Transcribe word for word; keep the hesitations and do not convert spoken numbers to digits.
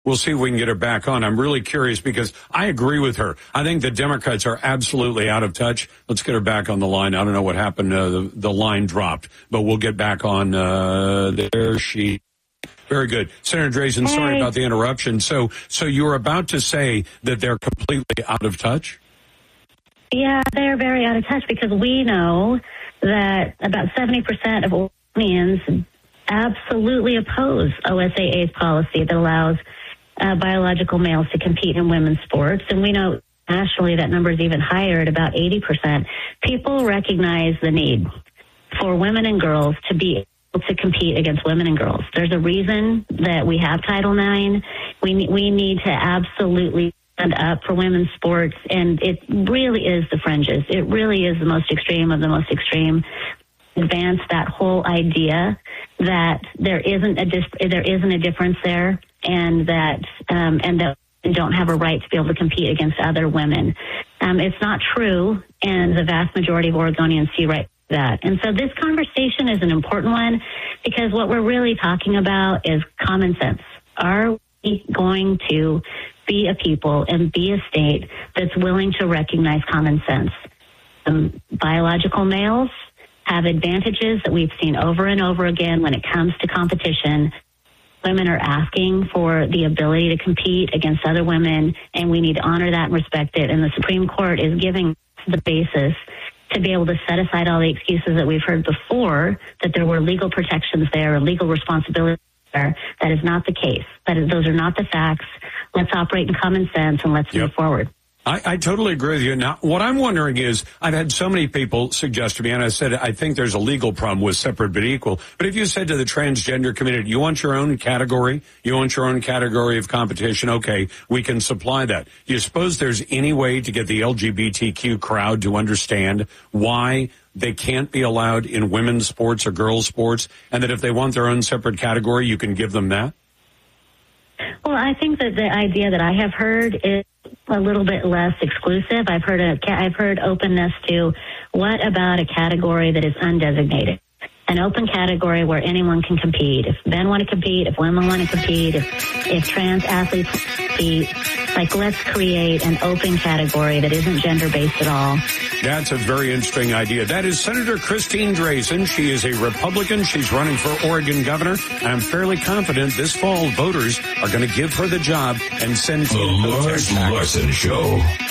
We'll see if we can get her back on. I'm really curious because I agree with her. I think the Democrats are absolutely out of touch. Let's get her back on the line. I don't know what happened. Uh, the, the line dropped, but we'll get back on. Uh, there she. Very good. Senator Drazen, hey. sorry about the interruption. So, so you were about to say that they're completely out of touch? Yeah, they're very out of touch because we know that about seventy percent of Oregonians absolutely oppose O S A A's policy that allows Uh, biological males to compete in women's sports. And we know nationally that number is even higher at about eighty percent. People recognize the need for women and girls to be able to compete against women and girls. There's a reason that we have Title nine. We, we need to absolutely stand up for women's sports. And it really is the fringes. It really is the most extreme of the most extreme. Advance that whole idea that there isn't a dis- there isn't a difference there, and that um, and that we don't have a right to be able to compete against other women. Um, it's not true, and the vast majority of Oregonians see right through that. And so this conversation is an important one because what we're really talking about is common sense. Are we going to be a people and be a state that's willing to recognize common sense? Um, biological males have advantages that we've seen over and over again when it comes to competition. Women are asking for the ability to compete against other women, and we need to honor that and respect it. And the Supreme Court is giving the basis to be able to set aside all the excuses that we've heard before, that there were legal protections there, or legal responsibilities there. That is not the case. That is, those are not the facts. Let's operate in common sense, and let's yep. move forward. I, I totally agree with you. Now, what I'm wondering is, I've had so many people suggest to me, and I said, I think there's a legal problem with separate but equal. But if you said to the transgender community, you want your own category, you want your own category of competition, okay, we can supply that. Do you suppose there's any way to get the L G B T Q crowd to understand why they can't be allowed in women's sports or girls' sports, and that if they want their own separate category, you can give them that? Well, I think that the idea that I have heard is a little bit less exclusive. I've heard a, I've heard openness to what about a category that is undesignated? An open category where anyone can compete. If men want to compete, if women want to compete, if, if trans athletes want to compete, like let's create an open category that isn't gender-based at all. That's a very interesting idea. That is Senator Christine Drazen. She is a Republican. She's running for Oregon governor. I'm fairly confident this fall voters are going to give her the job and send the Lars Larson Show.